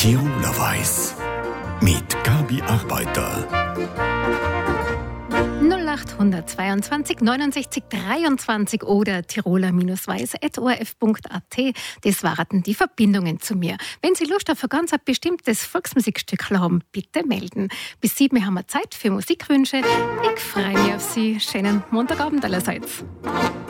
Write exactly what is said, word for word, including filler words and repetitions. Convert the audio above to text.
Tiroler Weiß mit Gabi Arbeiter. null acht zweiundzwanzig neunundsechzig dreiundzwanzig oder tiroler-weiß at o r f punkt a t. Das waren die Verbindungen zu mir. Wenn Sie Lust auf ein ganz bestimmtes Volksmusikstück haben, bitte melden. Bis sieben haben wir Zeit für Musikwünsche. Ich freue mich auf Sie. Schönen Montagabend allerseits.